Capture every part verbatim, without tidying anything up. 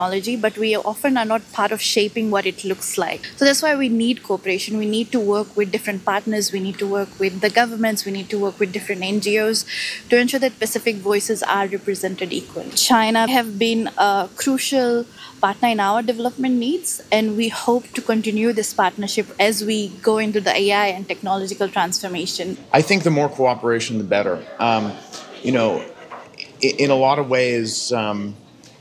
technology, but we often are not part of shaping what it looks like. So that's why we need cooperation. We need to work with different partners. We need to work with the governments. We need to work with different N G Os to ensure that Pacific voices are represented equally. China have been a crucial partner in our development needs, and we hope to continue this partnership as we go into the A I and technological transformation. I think the more cooperation, the better. Um, you know, in, in a lot of ways, um,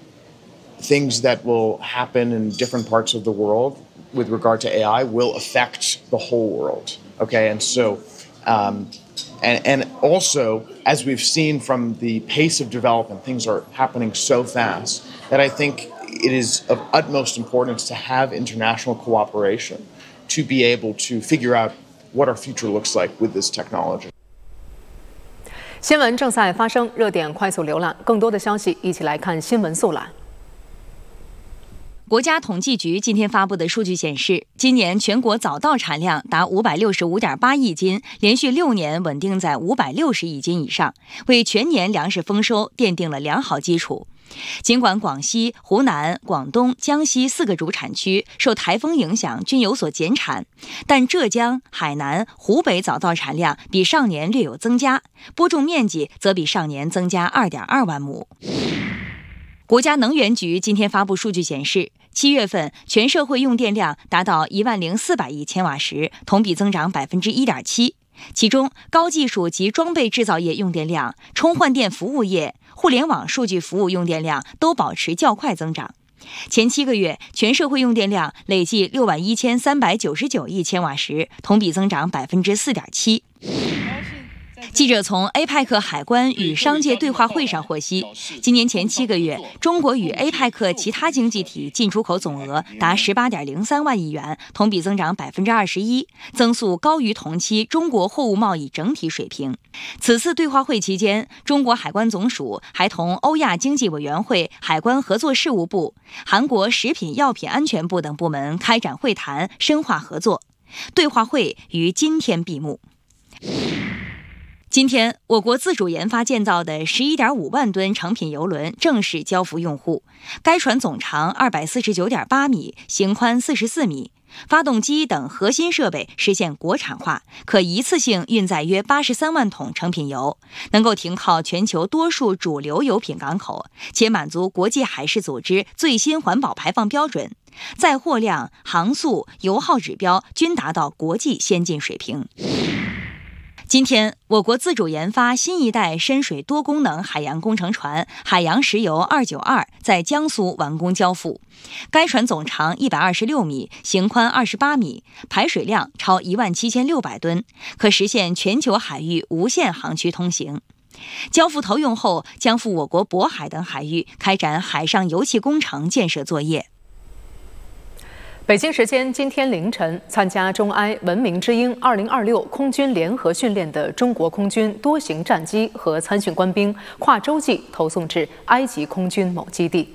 things that will happen in different parts of the world with regard to A I will affect the whole world. Okay, and so, um, and, and also, as we've seen from the pace of development, things are happening so fast that I think it is of utmost importance to have international cooperation to be able to figure out what our future looks like with this technology. 新闻正在发生，热点快速浏览，更多的消息一起来看新闻速览。 国家统计局今天发布的数据显示，今年全国早稻产量达五百六十五点八亿斤，连续六年稳定在五百六十亿斤以上，为全年粮食丰收奠定了良好基础。尽管广西、湖南、广东、江西四个主产区受台风影响均有所减产，但浙江、海南、湖北早稻产量比上年略有增加，播种面积则比上年增加 二点二万亩。国家能源局今天发布数据显示，七月份全社会用电量达到一万零四百亿千瓦时，同比增长 百分之一点七。其中，高技术及装备制造业用电量、充换电服务业、互联网数据服务用电量都保持较快增长。前七个月，全社会用电量累计六万一千三百九十九亿千瓦时，同比增长 百分之四点七。记者从 A P E C 海关与商界对话会上获悉，今年前七个月，中国与 A P E C 其他经济体进出口总额达 十八点零三万亿元，同比增长 百分之二十一， 增速高于同期中国货物贸易整体水平。此次对话会期间，中国海关总署还同欧亚经济委员会海关合作事务部、韩国食品药品安全部等部门开展会谈，深化合作。对话会于今天闭幕。今天，我国自主研发建造的 十一点五万吨成品邮轮正式交付用户。该船总长 二百四十九点八米，型宽四十四米，发动机等核心设备实现国产化，可一次性运载约八十三万桶成品油，能够停靠全球多数主流油品港口，且满足国际海事组织最新环保排放标准，载货量、航速、油耗指标均达到国际先进水平。今天，我国自主研发新一代深水多功能海洋工程船海洋石油二九二在江苏完工交付。该船总长一百二十六米，型宽二十八米，排水量超一万七千六百吨，可实现全球海域无限航区通行。交付投用后，将赴我国渤海等海域开展海上油气工程建设作业。 北京时间今天凌晨，参加中埃文明之鹰二零二六空军联合训练的中国空军多型战机和参训官兵跨洲际投送至埃及空军某基地。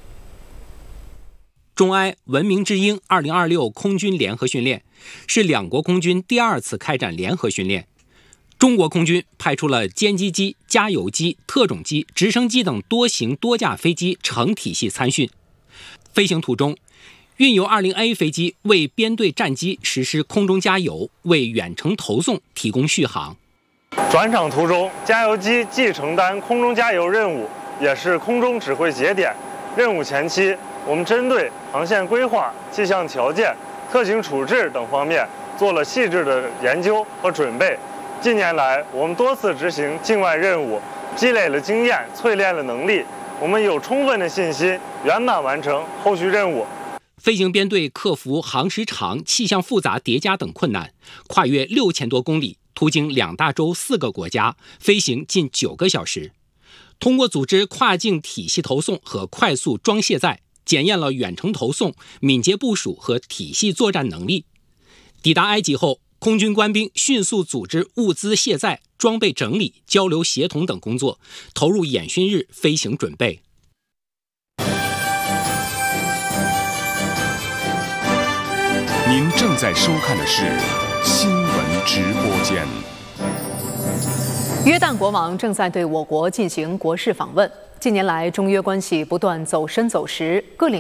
中埃文明之鹰二零二六空军联合训练是两国空军第二次开展联合训练。中国空军派出了歼击机、加油机、特种机、直升机等多型多架飞机成体系参训。飞行途中，运油 二零 A 飞机为编队战机实施空中加油，为远程投送提供续航。 转场途中，加油机既承担空中加油任务，也是空中指挥节点。任务前期，我们针对航线规划、气象条件、特情处置等方面做了细致的研究和准备。近年来，我们多次执行境外任务，积累了经验，淬炼了能力，我们有充分的信心圆满完成后续任务。 飞行编队克服航时长、气象复杂叠加等困难，跨越六千多公里，途经两大洲四个国家，飞行近九个小时。通过组织跨境体系投送和快速装卸载，检验了远程投送、敏捷部署和体系作战能力。抵达埃及后，空军官兵迅速组织物资卸载、装备整理、交流协同等工作，投入演训日飞行准备。 您正在收看的是新闻直播间。 约旦国王正在对我国进行国事访问。近年来，中约关系不断走深走实，各领